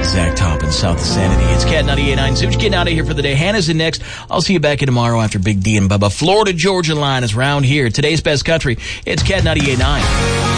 Zach Toppin, South of Sanity. It's Cat 98.9. Such getting out of here for the day. Hannah's in next. I'll see you back in tomorrow after Big D and Bubba. Florida Georgia line is round here. Today's best country. It's Cat 98.9.